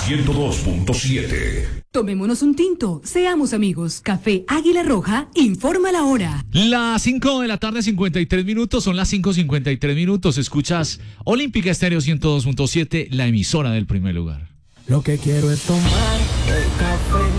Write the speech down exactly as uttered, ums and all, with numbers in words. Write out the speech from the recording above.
ciento dos punto siete. Tomémonos un tinto, seamos amigos. Café Águila Roja, informa la hora. Las cinco de la tarde, cincuenta y tres minutos, son las cinco cincuenta y tres minutos. Escuchas Olímpica Estéreo ciento dos punto siete, la emisora del primer lugar. Lo que quiero es tomar el café.